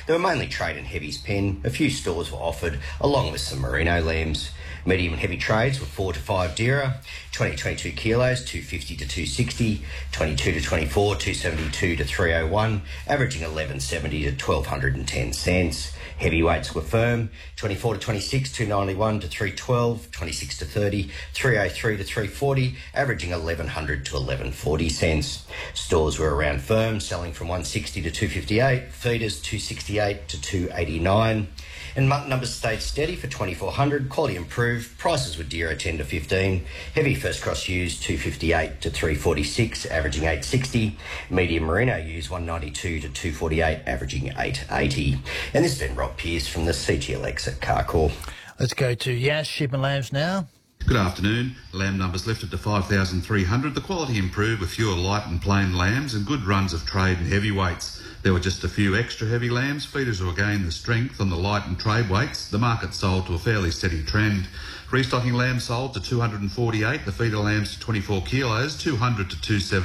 They were mainly trade and heavies pen. A few stores were offered, along with some merino lambs. Medium and heavy trades were 4 to 5 dearer, 20-22 kilos, 250 to 260, 22 to 24, 272 to 301, averaging 1170 to 1210 cents. Heavyweights were firm, 24 to 26, 291 to 312, 26 to 30, 303 to 340, averaging 1100 to 1140 cents. Stores were around firm, selling from 160 to 258, feeders 268 to 289. And mutton numbers stayed steady for 2400, quality improved, prices were dearer 10 to 15, heavy first cross ewes 258 to 346, averaging 860, medium merino ewes 192 to 248, averaging 880. And this has been Rob Pearce from the CTLX at Carcoar. Let's go to Yash, sheep and lambs now. Good afternoon. Lamb numbers lifted to 5,300. The quality improved with fewer light and plain lambs and good runs of trade and heavyweights. There were just a few extra heavy lambs. Feeders will again the strength on the light and trade weights. The market sold to a fairly steady trend. Restocking lambs sold to 248. The feeder lambs to 24 kilos, 200 to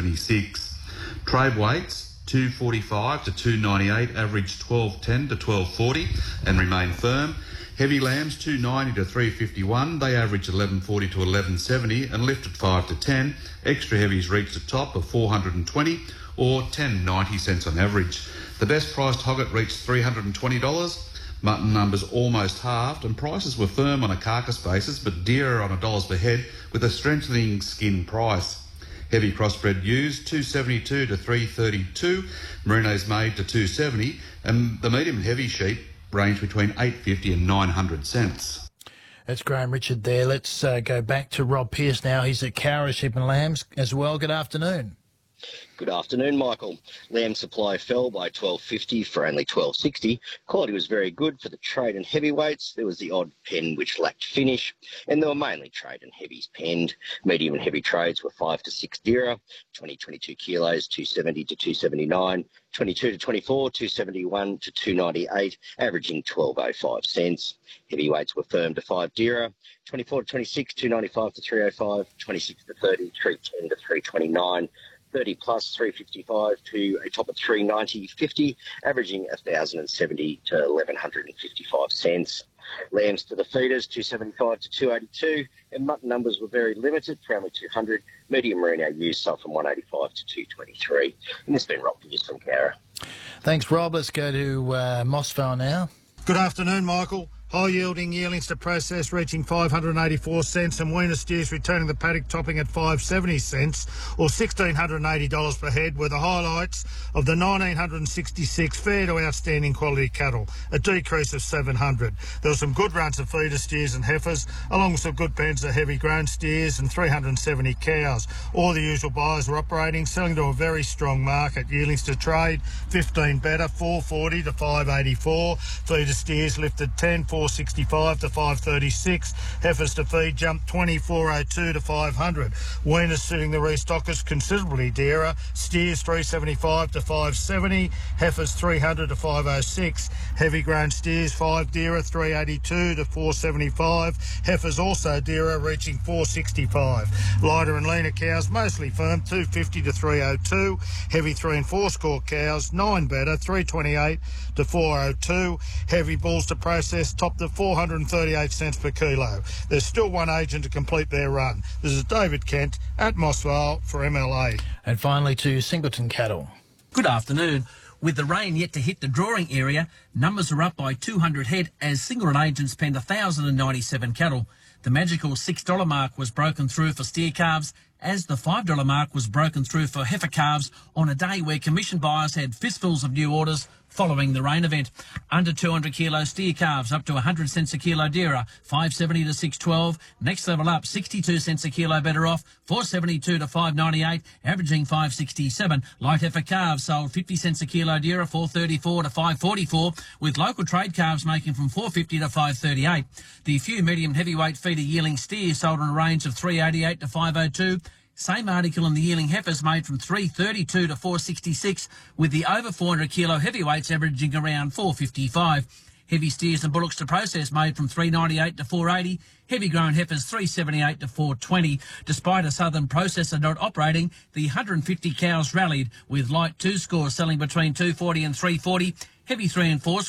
276. Trade weights 245 to 298, averaged 1210 to 1240 and remain firm. Heavy lambs 290 to 351, they averaged 1140 to 1170 and lifted 5 to 10. Extra heavies reached a top of 420 or 10.90 cents on average. The best priced hogget reached $320. Mutton numbers almost halved and prices were firm on a carcass basis but dearer on dollars per head with a strengthening skin price. Heavy crossbred ewes 272 to 332, merinos made to 270 and the medium and heavy sheep range between 850 and 900 cents. That's Graham Richard there. Let's go back to Rob Pearce now. He's at Cowra Sheep and Lambs as well. Good afternoon. Good afternoon, Michael. Lamb supply fell by $12.50 for only $12.60. Quality was very good for the trade and heavyweights. There was the odd pen which lacked finish, and there were mainly trade and heavies penned. Medium and heavy trades were 5 to 6 dearer, 20-22 kilos, 270 to 279, 22 to 24, 271 to 298, averaging 12.05 cents. Heavyweights were firm to 5 dearer, 24 to 26, 295 to 305, 26 to 30, 310 to 329. 30 plus 355 to a top of 390.50, averaging 1,070 to 1,155 cents. Lambs to the feeders 275 to 282, and mutton numbers were very limited for only 200. Medium merino ewes sold from 185 to 223. And this has been Rob Pearce from Cowra. Thanks, Rob. Let's go to Mossvale now. Good afternoon, Michael. High-yielding yearlings to process reaching 584 cents and weaner steers returning the paddock topping at 570 cents or $1,680 per head were the highlights of the 1,966 fair to outstanding quality cattle, a decrease of 700. There were some good runs of feeder steers and heifers, along with some good pens of heavy grown steers and 370 cows. All the usual buyers were operating, selling to a very strong market. Yearlings to trade, 15 better, 440 to 584. Feeder steers lifted 10, 465 to 536. Heifers to feed jumped 2402 to 500. Weaners suiting the restockers considerably dearer. Steers 375 to 570. Heifers 300 to 506. Heavy grown steers 5 dearer, 382 to 475. Heifers also dearer, reaching 465. Lighter and leaner cows mostly firm, 250 to 302. Heavy 3 and 4 score cows 9 better, 328 to 402. Heavy bulls to process topped at 438 cents per kilo. There's still one agent to complete their run. This is David Kent at Mossvale for MLA. And finally to Singleton Cattle. Good afternoon. With the rain yet to hit the drawing area, numbers are up by 200 head as Singleton agents penned 1,097 cattle. The magical $6 mark was broken through for steer calves as the $5 mark was broken through for heifer calves on a day where commission buyers had fistfuls of new orders following the rain event. Under 200 kilo steer calves up to 100 cents a kilo dearer, 570 to 612. Next level up, 62 cents a kilo better off, 472 to 598, averaging 567. Light heifer calves sold 50 cents a kilo dearer, 434 to 544, with local trade calves making from 450 to 538. The few medium heavyweight feeder yearling steers sold on a range of 388 to 502. Same article in the yearling heifers made from 332 to 466, with the over 400 kilo heavyweights averaging around 455. Heavy steers and bullocks to process made from 398 to 480. Heavy grown heifers 378 to 420. Despite a southern processor not operating, the 150 cows rallied, with light 2 scores selling between 240 and 340. Heavy 3 and 4